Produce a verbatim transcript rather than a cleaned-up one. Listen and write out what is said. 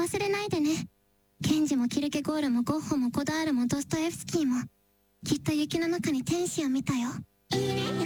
忘れないでね。ケンジもキルケゴールもゴッホもコダールもドストエフスキーもきっと雪の中に天使を見たよ。いいね。